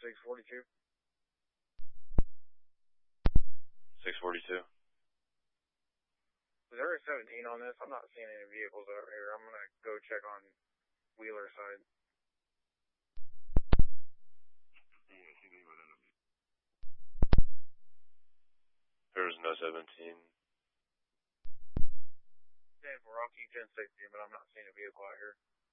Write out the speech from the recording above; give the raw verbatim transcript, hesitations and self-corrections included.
six forty-two. six forty-two. Is there a seventeen on this? I'm not seeing any vehicles over here. I'm going to go check on Wheeler side. There's no seventeen. ten four, I'll keep ten sixty, but I'm not seeing a vehicle out here.